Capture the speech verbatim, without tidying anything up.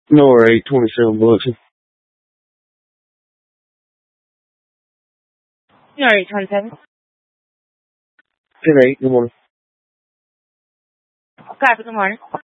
No, eight twenty-seven bucks. You're eight twenty-seven. ten eight. Good morning. Copy, good morning.